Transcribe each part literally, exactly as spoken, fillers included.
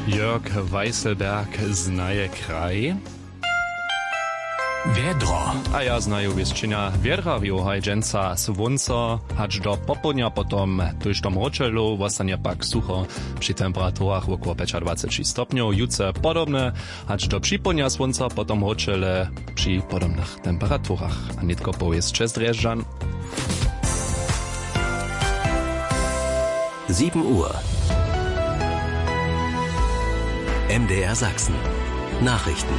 Jörg Weißelberg znaje kraj. Wiedro. A ja znajú viesčina Wiedra Hajdenca Svunca, hač do popolnia potom tuž do mročelu, ostanie pak sucho przy temperaturach okolo dwadzieścia pięć stopňov, juce podobne, hač do przyponia słonca potom mročele przy podobnych temperaturach. A nitko powiest čes Driežďan. sieben Uhr. M D R Sachsen. Nachrichten.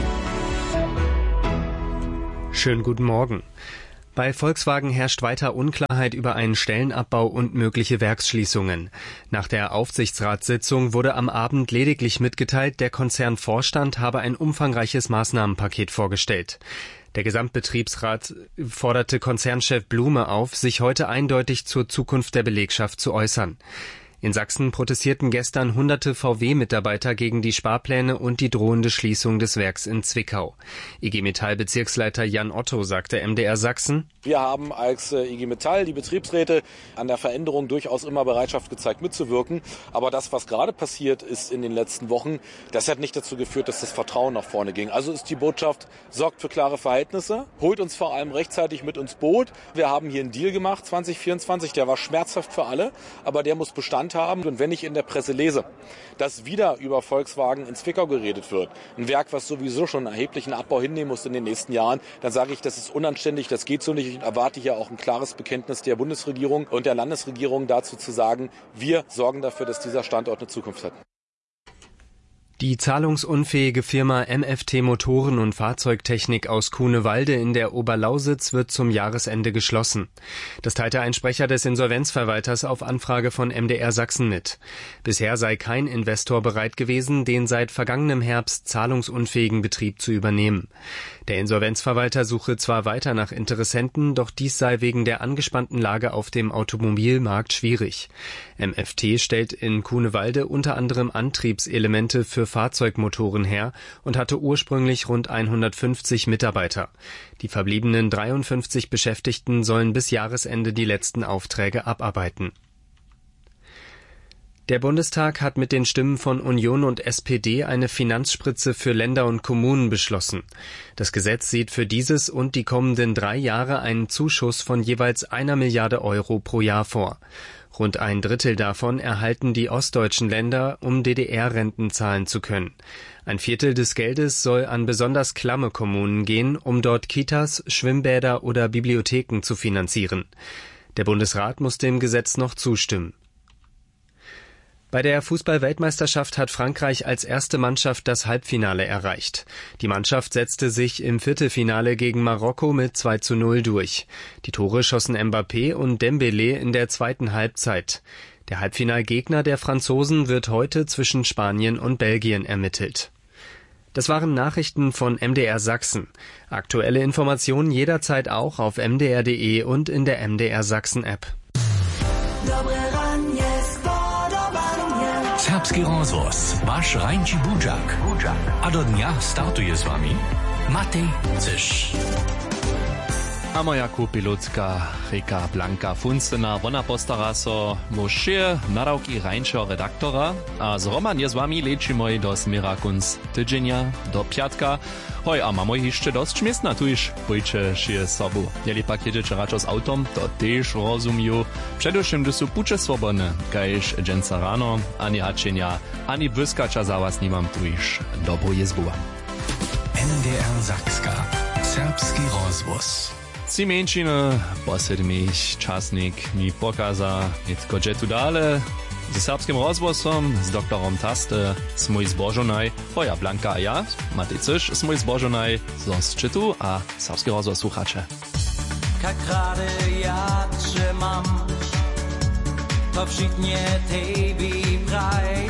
Schönen guten Morgen. Bei Volkswagen herrscht weiter Unklarheit über einen Stellenabbau und mögliche Werksschließungen. Nach der Aufsichtsratssitzung wurde am Abend lediglich mitgeteilt, der Konzernvorstand habe ein umfangreiches Maßnahmenpaket vorgestellt. Der Gesamtbetriebsrat forderte Konzernchef Blume auf, sich heute eindeutig zur Zukunft der Belegschaft zu äußern. In Sachsen protestierten gestern hunderte V W-Mitarbeiter gegen die Sparpläne und die drohende Schließung des Werks in Zwickau. I G Metall-Bezirksleiter Jan Otto sagte M D R Sachsen: Wir haben als I G Metall, die Betriebsräte, an der Veränderung durchaus immer Bereitschaft gezeigt, mitzuwirken. Aber das, was gerade passiert ist in den letzten Wochen, das hat nicht dazu geführt, dass das Vertrauen nach vorne ging. Also ist die Botschaft, sorgt für klare Verhältnisse, holt uns vor allem rechtzeitig mit ins Boot. Wir haben hier einen Deal gemacht, zwanzig vierundzwanzig, der war schmerzhaft für alle, aber der muss Bestand haben. Und wenn ich in der Presse lese, dass wieder über Volkswagen in Zwickau geredet wird, ein Werk, was sowieso schon einen erheblichen Abbau hinnehmen muss in den nächsten Jahren, dann sage ich, das ist unanständig, das geht so nicht. Ich erwarte hier auch ein klares Bekenntnis der Bundesregierung und der Landesregierung dazu zu sagen, wir sorgen dafür, dass dieser Standort eine Zukunft hat. Die zahlungsunfähige Firma M F T Motoren und Fahrzeugtechnik aus Kuhnewalde in der Oberlausitz wird zum Jahresende geschlossen. Das teilte ein Sprecher des Insolvenzverwalters auf Anfrage von M D R Sachsen mit. Bisher sei kein Investor bereit gewesen, den seit vergangenem Herbst zahlungsunfähigen Betrieb zu übernehmen. Der Insolvenzverwalter suche zwar weiter nach Interessenten, doch dies sei wegen der angespannten Lage auf dem Automobilmarkt schwierig. M F T stellt in Kuhnewalde unter anderem Antriebselemente für Fahrzeugmotoren her und hatte ursprünglich rund hundertfünfzig Mitarbeiter. Die verbliebenen dreiundfünfzig Beschäftigten sollen bis Jahresende die letzten Aufträge abarbeiten. Der Bundestag hat mit den Stimmen von Union und S P D eine Finanzspritze für Länder und Kommunen beschlossen. Das Gesetz sieht für dieses und die kommenden drei Jahre einen Zuschuss von jeweils einer Milliarde Euro pro Jahr vor. Rund ein Drittel davon erhalten die ostdeutschen Länder, um D D R-Renten zahlen zu können. Ein Viertel des Geldes soll an besonders klamme Kommunen gehen, um dort Kitas, Schwimmbäder oder Bibliotheken zu finanzieren. Der Bundesrat muss dem Gesetz noch zustimmen. Bei der Fußball-Weltmeisterschaft hat Frankreich als erste Mannschaft das Halbfinale erreicht. Die Mannschaft setzte sich im Viertelfinale gegen Marokko mit zwei zu null durch. Die Tore schossen Mbappé und Dembélé in der zweiten Halbzeit. Der Halbfinalgegner der Franzosen wird heute zwischen Spanien und Belgien ermittelt. Das waren Nachrichten von M D R Sachsen. Aktuelle Informationen jederzeit auch auf m d r punkt d e und in der M D R Sachsen App. Serbski rozhlas, váš Rajnči Budžak. A do dňa startuje s vami Matej Ciš. A moja kupilutka Rika Blanka Funstena, ona postara so mošie nadawki Rajnčeho redaktora a zroman je z wami lečimoj do smera kunc tydzienia, do piatka. Hoj, a mamoj jeszcze dość śmieszna, tu już pójdzie się sobu. Jeli pak jedziecie raczej z autom, to też rozumiju. Przedewším, gdy są pucze swobodne, kajż dżęca rano, ani haczenia, ani błyskacza za was nie mam tu już dobrą jezbu. M D R Sakska. Serbski rozhlas. Cimeńczyny, posed mich, czasnik mi pokaza, nitko gdzie tu dale. Z serbskim rozhłasom, z doktorom Taste, z mój zbożonaj, hoja Blanka a ja, Matej Ciš, z mój zbożonaj, z czytu a serbski rozhlas słuchacze. Kak rady ja trzymam, to wszitnie tejbi praj.